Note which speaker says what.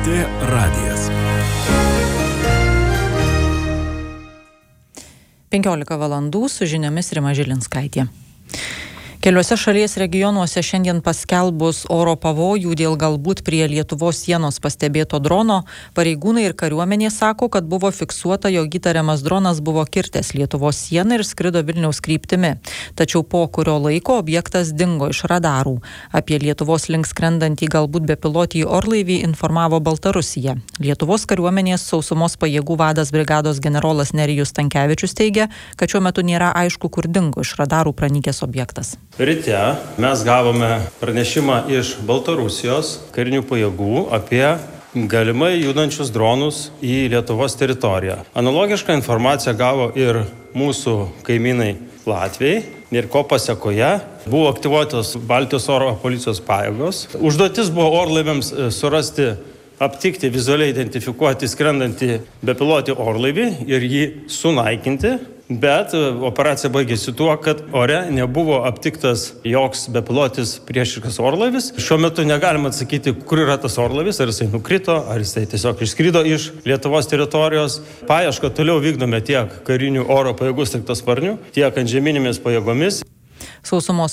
Speaker 1: LRT radijas.
Speaker 2: 15 valandų su žiniomis Rima Žilinskaitė. Keliuose šalies regionuose šiandien paskelbus oro pavojų dėl galbūt prie Lietuvos sienos pastebėto drono, pareigūnai ir kariuomenė sako, kad buvo fiksuota, jog įtariamas dronas buvo kirtęs Lietuvos sieną ir skrido Vilniaus kryptimi. Tačiau po kurio laiko objektas dingo iš radarų. Apie Lietuvos link skrendantį galbūt bepilotį orlaivį informavo Baltarusija. Lietuvos kariuomenės sausumos pajėgų vadas brigados generolas Nerijus Stankevičius teigia, kad šiuo metu nėra aišku, kur dingo iš radarų pranykęs objektas.
Speaker 3: Ryte mes gavome pranešimą iš Baltarusijos karinių pajėgų apie galimai judančius dronus į Lietuvos teritoriją. Analogišką informaciją gavo ir mūsų kaimynai Latvijai ir ko pasekoje buvo aktyvuotos Baltijos oro policijos pajėgos. Užduotis buvo orlaiviams surasti, aptikti, vizualiai identifikuoti skrendantį bepilotį orlaivį ir jį sunaikinti. Bet operacija baigėsi tuo, kad ore nebuvo aptiktas joks bepilotis priešiškas orlaivis. Šiuo metu negalima atsakyti, kur yra tas orlaivis, ar jisai nukrito, ar jisai tiesiog išskrido iš Lietuvos teritorijos. Paiešką toliau vykdome tiek karinių oro pajėgų sraigtasparnių, tiek antžeminėmis pajėgomis.
Speaker 2: Sausumos